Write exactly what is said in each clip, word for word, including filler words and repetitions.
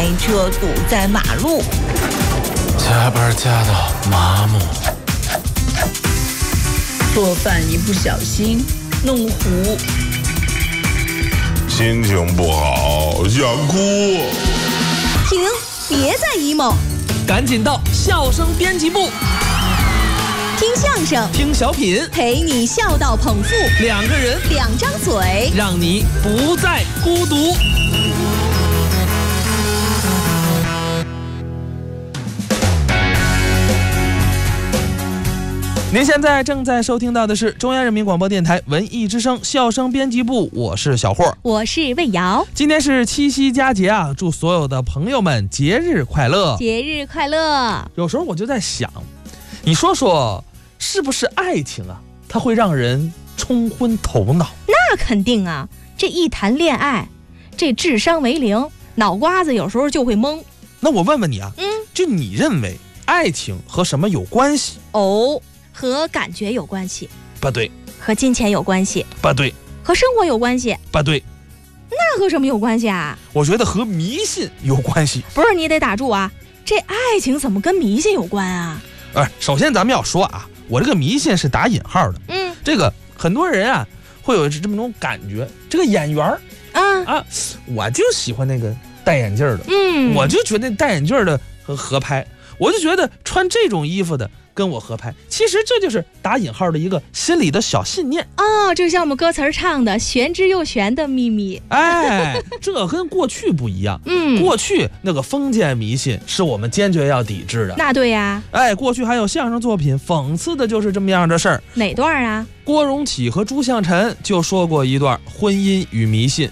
开车堵在马路， 加班加到麻木， 做饭一不小心弄糊， 心情不好想哭。 停，别再 emo， 赶紧到笑声编辑部， 听相声， 听小品， 陪你笑到捧腹， 两个人， 两张嘴， 让你不再孤独。您现在正在收听到的是中央人民广播电台文艺之声笑声编辑部，我是小霍， 我是魏瑶。 今天是七夕佳节啊，祝所有的朋友们节日快乐！ 节日快乐！ 有时候我就在想，你说说，是不是爱情啊，它会让人冲昏头脑？ 那肯定啊，这一谈恋爱，这智商为零，脑瓜子有时候就会懵。 那我问问你啊， 嗯， 就你认为爱情和什么有关系？ 哦。和感觉有关系， 不对； 和金钱有关系， 不对； 和生活有关系， 不对。 那和什么有关系啊？ 我觉得和迷信有关系。 不是，你得打住啊！这爱情怎么跟迷信有关啊？ 呃，首先咱们要说啊，我这个迷信是打引号的。 嗯， 这个很多人啊会有这么种感觉，这个演员啊啊，我就喜欢那个戴眼镜的， 嗯， 我就觉得戴眼镜的很合拍，我就觉得穿这种衣服的跟我合拍，其实这就是打引号的一个心理的小信念哦，就像我们歌词唱的玄之又玄的秘密。 哎，这跟过去不一样。 嗯， 过去那个封建迷信是我们坚决要抵制的。 那对呀。 哎，过去还有相声作品讽刺的就是这么样的事儿。 哪段啊？ 郭荣启和朱向臣就说过一段婚姻与迷信。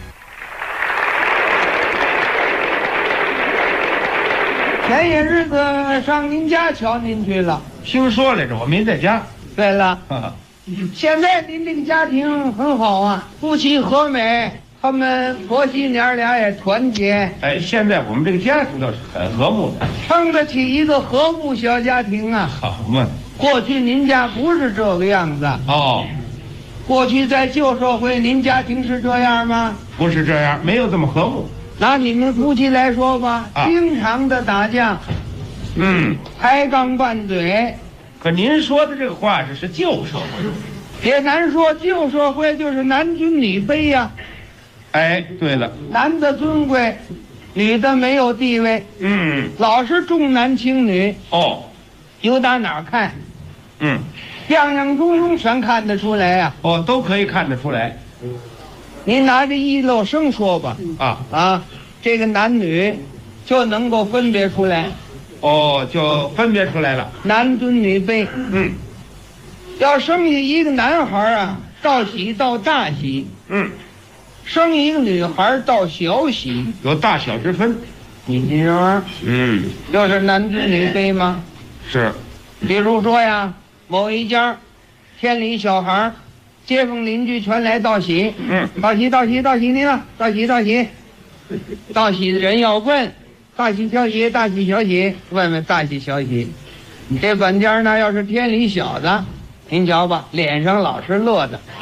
前些日子上您家瞧您去了， 听说来着，我没在家。 对了，现在您这个家庭很好啊，夫妻和美，他们婆媳娘俩也团结。 哎，现在我们这个家庭倒是很和睦的， 撑得起一个和睦小家庭啊。 好嘛， 过去您家不是这个样子哦。 过去在旧社会，您家庭是这样吗？ 不是这样，没有这么和睦。 拿你们夫妻来说吧， 啊、 经常的打架， 嗯， 抬杠拌嘴。 可您说的这个话是是旧社会， 别难说，旧社会就是男尊女卑呀、 啊。哎，对了， 男的尊贵，女的没有地位。 嗯， 老是重男轻女。 哦， 由打哪儿看？ 嗯， 样样种种全看得出来呀、 啊。哦，都可以看得出来。 您拿着一漏生说吧， 啊啊，这个男女就能够分别出来。 哦，就分别出来了， 男尊女卑。 嗯， 要生下一个男孩啊，到喜到大喜。 嗯， 生一个女孩到小喜， 有大小之分。 你听说吗？ 嗯， 又是男尊女卑吗？ 是。 比如说呀，某一家天理小孩，街坊邻居全来道喜。 嗯， 道喜道喜道喜您了，道喜道喜，道喜的人要问，大喜小喜大喜小喜，问问大喜小喜。你这本家呢，要是天理小的，您瞧吧，脸上老是乐的。